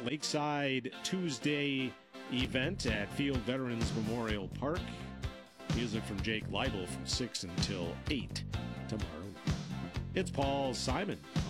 Lakeside Tuesday event at Field Veterans Memorial Park. Music from Jake Leibel from 6 until 8 tomorrow. It's Paul Simon